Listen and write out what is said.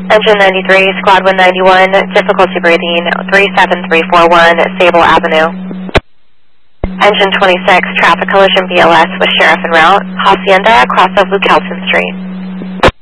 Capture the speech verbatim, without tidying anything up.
Engine ninety-three, Squad one ninety-one, difficulty breathing, three seven three four one, Sable Avenue. Engine twenty-six, traffic collision B L S with Sheriff en route, Hacienda, cross of Luke Kelton Street.